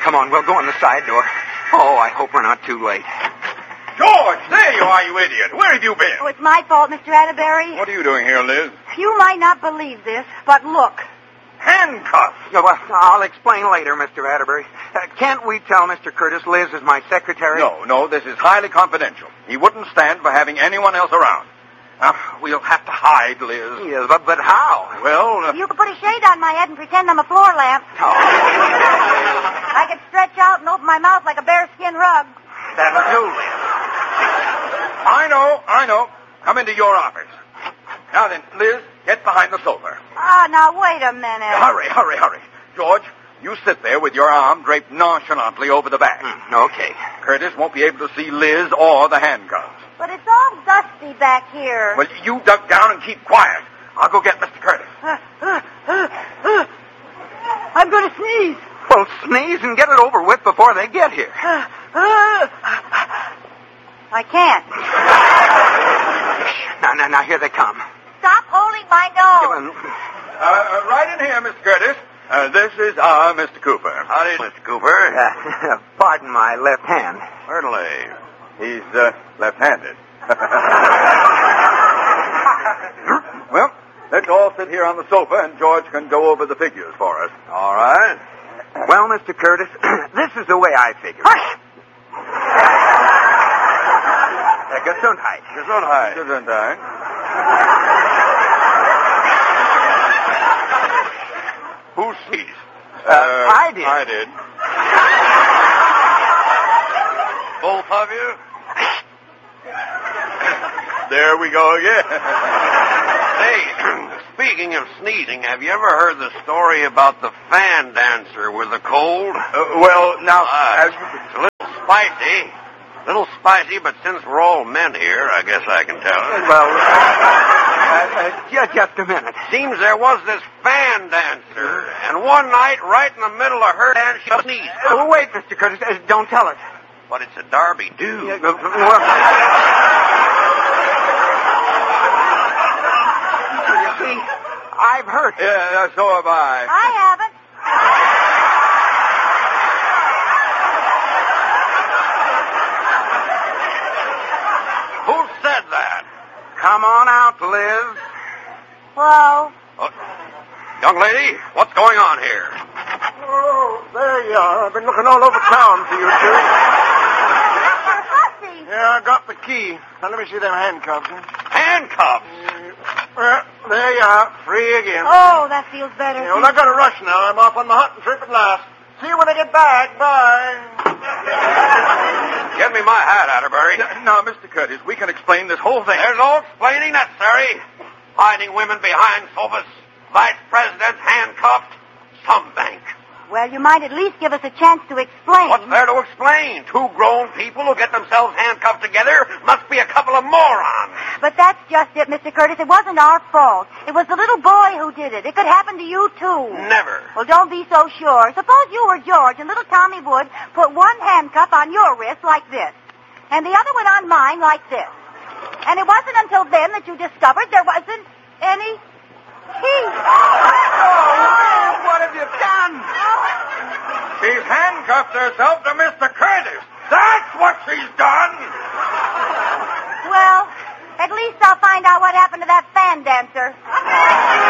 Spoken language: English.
Come on, we'll go in the side door. Oh, I hope we're not too late. George, there you are, you idiot. Where have you been? Oh, it's my fault, Mr. Atterbury. What are you doing here, Liz? You might not believe this, but look. Handcuffs. Yeah, well, I'll explain later, Mr. Atterbury. Can't we tell Mr. Curtis Liz is my secretary? No, this is highly confidential. He wouldn't stand for having anyone else around. We'll have to hide, Liz. Yes, but how? Well, You could put a shade on my head and pretend I'm a floor lamp. Oh, I could stretch out and open my mouth like a bearskin rug. that'll do, Liz. I know. Come into your office. Now then, Liz, get behind the sofa. Now wait a minute. Hurry. George, you sit there with your arm draped nonchalantly over the back. Okay. Curtis won't be able to see Liz or the handcuffs. But it's all dusty back here. Well, you duck down and keep quiet. I'll go get Mr. Curtis. I'm going to sneeze. Well, sneeze and get it over with before they get here. I can't. Now, here they come. Stop holding my nose. Right in here, Mr. Curtis. This is Mr. Cooper. Howdy, Mr. Cooper. Pardon my left hand. Certainly. He's left-handed. Well, let's all sit here on the sofa, and George can go over the figures for us. All right. Well, Mr. Curtis, this is the way I figure. Hush! Gesundheit. Gesundheit. Who sneezed? I did. I did. Both of you? There we go again. Hey, speaking of sneezing, have you ever heard the story about the fan dancer with the cold? Well, now... It's a little spicy, but since we're all men here, I guess I can tell it. Well, just a minute. Seems there was this fan dancer, and one night, right in the middle of her dance, she sneezed. Wait, Mr. Curtis, don't tell us. But it's a Derby do. You see, I've heard it. Yeah, so have I. I haven't. Who said that? Come on out, Liz. Well, Young lady, what's going on here? Oh, there you are. I've been looking all over town for you two. Mr. Hussey. Yeah, I got the key. Now, let me see them handcuffs. Handcuffs. Well, there you are. Free again. Oh, that feels better. Yeah, well, I got to rush now. I'm off on my hunting trip at last. See you when I get back. Bye. Get me my hat, Atterbury. Now, Mr. Curtis, we can explain this whole thing. There's no explaining necessary. Hiding women behind sofas. Vice presidents handcuffed. Some bank. Well, you might at least give us a chance to explain. What's there to explain? Two grown people who get themselves handcuffed together must be a couple of morons. But that's just it, Mr. Curtis. It wasn't our fault. It was the little boy who did it. It could happen to you, too. Never. Well, don't be so sure. Suppose you were George and little Tommy Wood put one handcuff on your wrist like this, and the other one on mine like this. And it wasn't until then that you discovered there wasn't any key. What have you done? She's handcuffed herself to Mr. Curtis. That's what she's done. Well, at least I'll find out what happened to that fan dancer.